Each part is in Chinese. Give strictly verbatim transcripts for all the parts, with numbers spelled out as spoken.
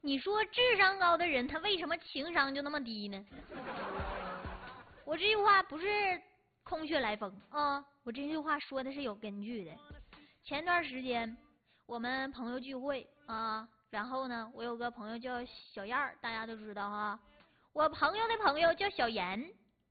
你说智商高的人，他为什么情商就那么低呢？我这句话不是空穴来风啊，我这句话说的是有根据的。前段时间我们朋友聚会啊，然后呢，我有个朋友叫小燕儿，大家都知道哈。我朋友的朋友叫小妍，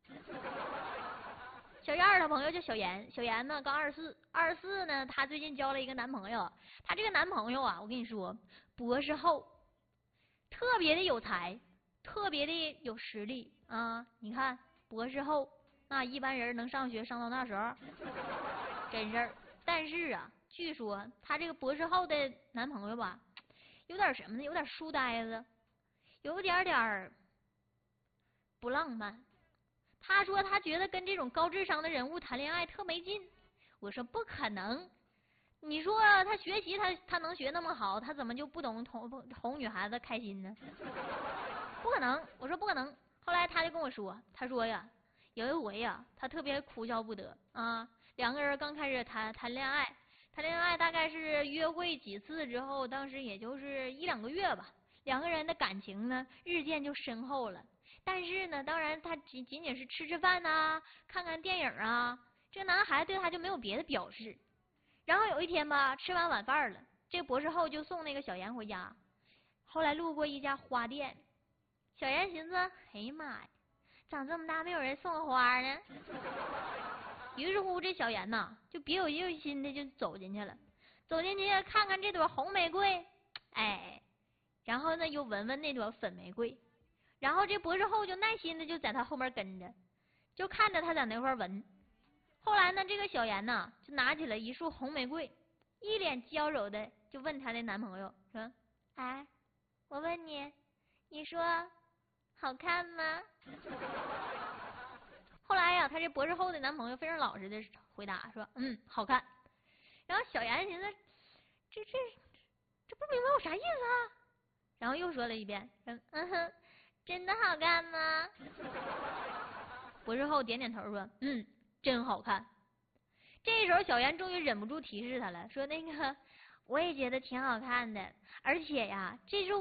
小燕儿的朋友叫小妍，小妍呢刚二十四，二十四呢，她最近交了一个男朋友，她这个男朋友啊，我跟你说，博士后，特别的有才，特别的有实力啊！你看博士后，那一般人能上学上到那时候，真事儿。但是啊，据说她这个博士后的男朋友吧，有点什么呢？有点书呆子，有点点儿不浪漫。他说他觉得跟这种高智商的人物谈恋爱特没劲。我说不可能，你说他学习他他能学那么好，他怎么就不懂哄哄女孩子开心呢？不可能，我说不可能。后来他就跟我说，他说呀，有一回呀，他特别哭笑不得啊。两个人刚开始谈谈恋爱，谈恋爱大概是约会几次之后，当时也就是一两个月吧，两个人的感情呢日渐就深厚了。但是呢，当然他仅仅仅是吃吃饭呐、啊，看看电影啊，这男孩对他就没有别的表示。然后有一天吧，吃完晚饭了，这博士后就送那个小妍回家。后来路过一家花店，小妍寻思，哎呀妈呀，长这么大没有人送我花呢。于是乎，这小妍呐就别有用心的就走进去了，走进去看看这朵红玫瑰，哎，然后呢又闻闻那朵粉玫瑰。然后这博士后就耐心的就在他后面跟着，就看着他在那块闻。后来呢，这个小妍呐就拿起了一束红玫瑰，一脸娇柔的就问她的男朋友说：“哎，我问你，你说好看吗？”后来呀，她这博士后的男朋友非常老实的回答说：“嗯，好看。”然后小妍寻思，这这这不明白我啥意思啊？然后又说了一遍：“嗯嗯哼。”真的好看吗？博士后点点头说：“嗯，真好看。”这时候小妍终于忍不住提示他了，说：“那个，我也觉得挺好看的，而且呀，这束